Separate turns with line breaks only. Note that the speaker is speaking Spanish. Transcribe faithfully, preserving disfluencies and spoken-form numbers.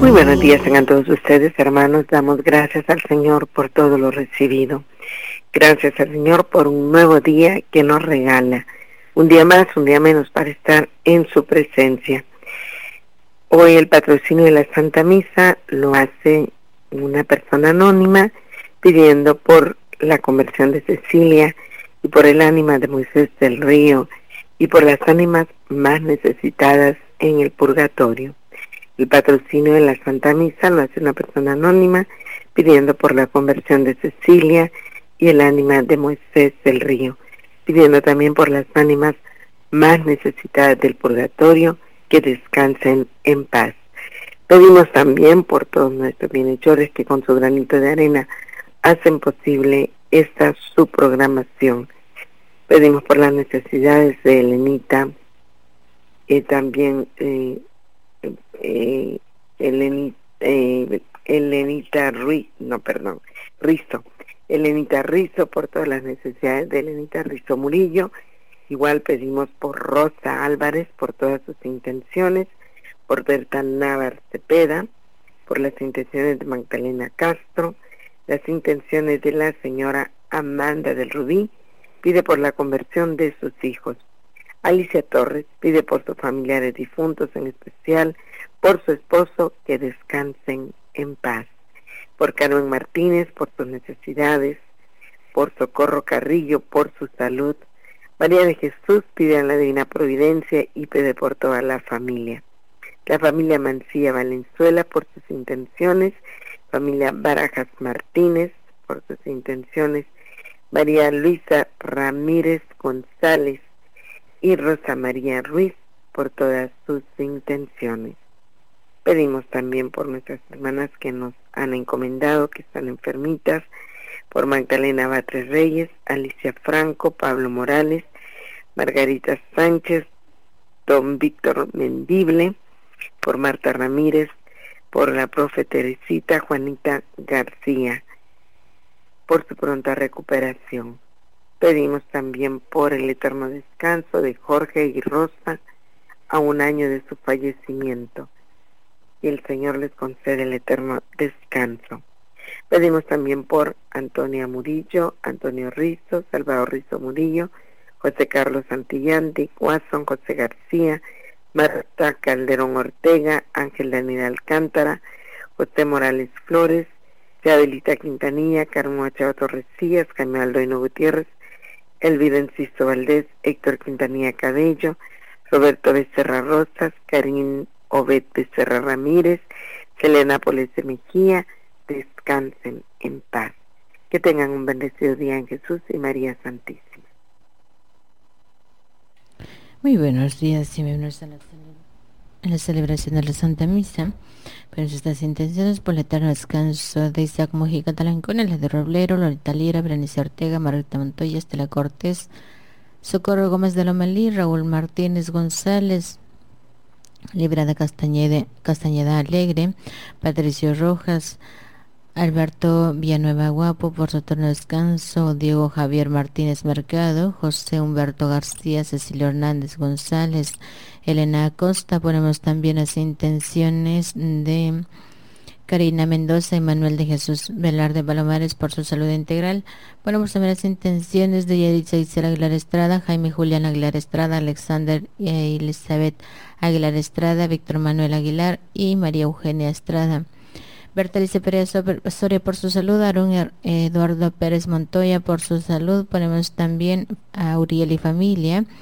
Muy buenos días tengan todos ustedes, hermanos. Damos gracias al Señor por todo lo recibido. Gracias al Señor por un nuevo día que nos regala. Un día más, un día menos para estar en su presencia. Hoy el patrocinio de la Santa Misa lo hace una persona anónima pidiendo por la conversión de Cecilia y por el ánima de Moisés del Río y por las ánimas más necesitadas en el purgatorio. El patrocinio de la Santa Misa lo hace una persona anónima pidiendo por la conversión de Cecilia y el ánima de Moisés del Río, pidiendo también por las ánimas más necesitadas del purgatorio que descansen en paz. Pedimos también por todos nuestros bienhechores que con su granito de arena hacen posible esta su programación. Pedimos por las necesidades de Elenita y también eh, eh, Elenita, eh, Elenita Ruiz, no, perdón, Rizo, Elenita Rizo, por todas las necesidades de Elenita Rizo Murillo. Igual pedimos por Rosa Álvarez, por todas sus intenciones, por Berta Navar Cepeda, por las intenciones de Magdalena Castro, las intenciones de la señora Amanda del Rubí, pide por la conversión de sus hijos. Alicia Torres pide por sus familiares difuntos, en especial por su esposo, que descansen en paz. Por Carmen Martínez, por sus necesidades, por Socorro Carrillo, por su salud. María de Jesús pide a la Divina Providencia y pide por toda la familia. La familia Mancilla Valenzuela por sus intenciones, familia Barajas Martínez por sus intenciones, María Luisa Ramírez González y Rosa María Ruiz por todas sus intenciones. Pedimos también por nuestras hermanas que nos han encomendado, que están enfermitas, por Magdalena Batres Reyes, Alicia Franco, Pablo Morales, Margarita Sánchez, don Víctor Mendible, por Marta Ramírez, por la profe Teresita, Juanita García, por su pronta recuperación. Pedimos también por el eterno descanso de Jorge y Rosa a un año de su fallecimiento, y el Señor les concede el eterno descanso. Pedimos también por Antonia Murillo, Antonio Rizo, Salvador Rizo Murillo, José Carlos Santillán, Dick Watson, José García, Marta Calderón Ortega, Ángel Daniel Alcántara, José Morales Flores, Yadelita Quintanilla, Carmen Machado Torrecillas, Jaime Aldoino Gutiérrez, Elvira Enciso Valdés, Héctor Quintanilla Cabello, Roberto Becerra Rosas, Karim Obed Becerra Ramírez, Selena Poles de Mejía. Descansen en paz. Que tengan un bendecido día en Jesús y María Santísima.
Muy buenos días y bienvenidos a la, cele- a la celebración de la Santa Misa. Pero estas intenciones por el eterno descanso de Isaac Mujica Talancón, la de Roblero, Lolita Lira, Berenice Ortega, Margarita Montoya, Estela Cortés, Socorro Gómez de Lomelí, Raúl Martínez González, Librada Castañeda, Castañeda Alegre, Patricio Rojas, Alberto Villanueva Guapo por su eterno descanso, Diego Javier Martínez Mercado, José Humberto García, Cecilio Hernández González, Elena Acosta. Ponemos también las intenciones de Karina Mendoza y Manuel de Jesús Velarde Palomares por su salud integral. Ponemos también las intenciones de Yaditza Isela Aguilar Estrada, Jaime Julián Aguilar Estrada, Alexander y Elizabeth Aguilar Estrada, Víctor Manuel Aguilar y María Eugenia Estrada. Bertalice Pérez Soria por su salud, Aaron Eduardo Pérez Montoya por su salud. Ponemos también a Uriel y familia,